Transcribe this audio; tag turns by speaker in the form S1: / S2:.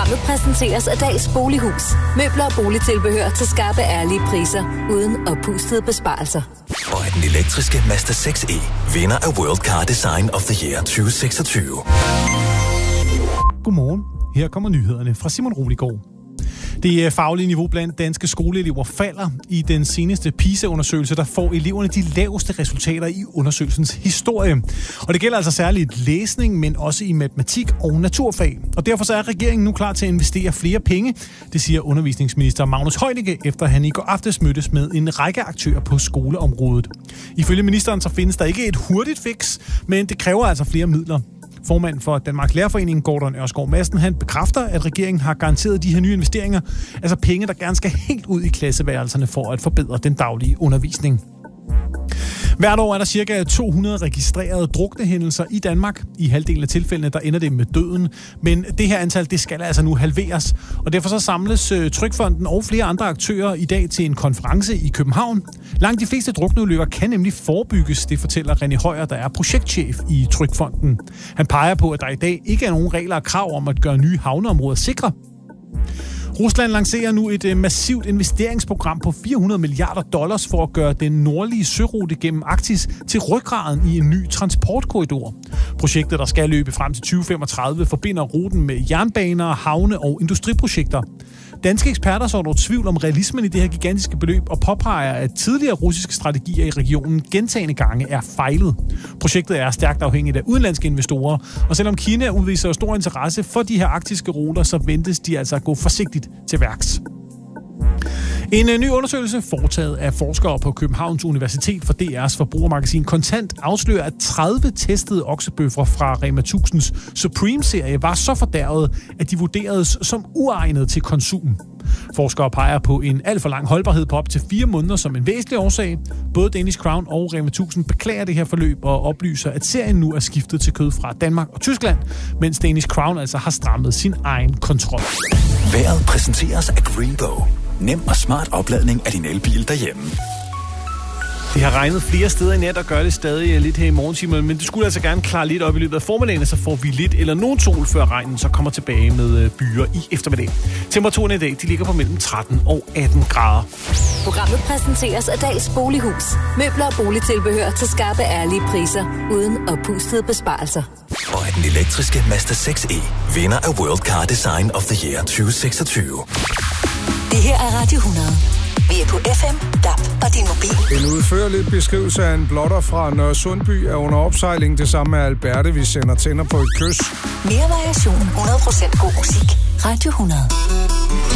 S1: Programmet præsenteres af Dals Bolighus. Møbler og boligtilbehør til skarpe, ærlige priser, uden oppustede besparelser.
S2: Og at den elektriske Mazda 6e vinder af World Car Design of the Year 2026.
S3: Godmorgen. Her kommer nyhederne fra Simon Roligård. Det faglige niveau blandt danske skoleelever falder. I den seneste PISA-undersøgelse, der får eleverne de laveste resultater i undersøgelsens historie. Og det gælder altså særligt læsning, men også i matematik og naturfag. Og derfor så er regeringen nu klar til at investere flere penge. Det siger undervisningsminister Magnus Heunicke, efter han i går aftes mødtes med en række aktører på skoleområdet. Ifølge ministeren så findes der ikke et hurtigt fix, men det kræver altså flere midler. Formanden for Danmarks Lærerforening, Gordon Ørskov Madsen, han bekræfter, at regeringen har garanteret de her nye investeringer, altså penge, der gerne skal helt ud i klasseværelserne for at forbedre den daglige undervisning. Hvert år er der ca. 200 registrerede druknehændelser i Danmark. I halvdelen af tilfældene, der ender det med døden. Men det her antal, det skal altså nu halveres. Og derfor så samles Trygfonden og flere andre aktører i dag til en konference i København. Langt de fleste drukneulykker kan nemlig forebygges, det fortæller René Højer, der er projektchef i Trygfonden. Han peger på, at der i dag ikke er nogen regler og krav om at gøre nye havneområder sikre. Rusland lancerer nu et massivt investeringsprogram på $400 milliarder for at gøre den nordlige sørute gennem Arktis til ryggraden i en ny transportkorridor. Projektet, der skal løbe frem til 2035, forbinder ruten med jernbaner, havne og industriprojekter. Danske eksperter så dog tvivl om realismen i det her gigantiske beløb og påpeger, at tidligere russiske strategier i regionen gentagne gange er fejlet. Projektet er stærkt afhængigt af udenlandske investorer, og selvom Kina udviser stor interesse for de her arktiske ruter, så ventes de altså at gå forsigtigt til værks. En ny undersøgelse foretaget af forskere på Københavns Universitet for DR's forbrugermagasin Kontant afslører, at 30 testede oksebøffer fra Rema 1000's Supreme-serie var så fordærvet, at de vurderedes som uegnet til konsum. Forskere peger på en alt for lang holdbarhed på op til 4 måneder som en væsentlig årsag. Både Danish Crown og Rema 1000 beklager det her forløb og oplyser, at serien nu er skiftet til kød fra Danmark og Tyskland, mens Danish Crown altså har strammet sin egen kontrol.
S2: Vejret præsenteres af Greenbow. Nem og smart opladning af din elbil derhjemme.
S3: Det har regnet flere steder i nat og gør det stadig lidt her i morgentimerne, men det skulle altså gerne klare lidt op i løbet af formiddagen, så får vi lidt eller nogen sol, før regnen så kommer tilbage med byer i eftermiddag. Temperaturen i dag, de ligger på mellem 13 og 18 grader.
S1: Programmet præsenteres af Dals Bolighus. Møbler og boligtilbehør til skarpe, ærlige priser, uden oppustede besparelser.
S2: Og at den elektriske Mazda 6e vinder af World Car Design of the Year 2026.
S1: Det her er Radio 100. Vi er på FM, DAB og din mobil.
S4: En udførlig beskrivelse af en blotter fra Nørre Sundby er under opsejling. Det samme med Alberte, vi sender tænder på et kys.
S1: Mere variation, 100% god musik. Radio 100.